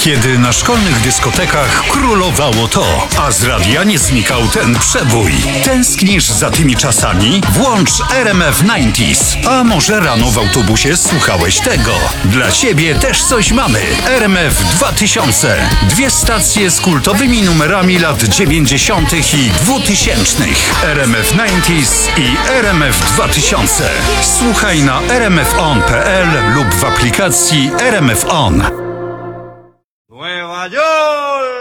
Kiedy na szkolnych dyskotekach królowało to, a z radia nie znikał ten przebój. Tęsknisz za tymi czasami? Włącz RMF 90s. A może rano w autobusie słuchałeś tego? Dla ciebie też coś mamy. RMF 2000. 2 stacje z kultowymi numerami lat 90. i 2000. RMF 90s i RMF 2000. Słuchaj na rmfon.pl lub w aplikacji RMF On.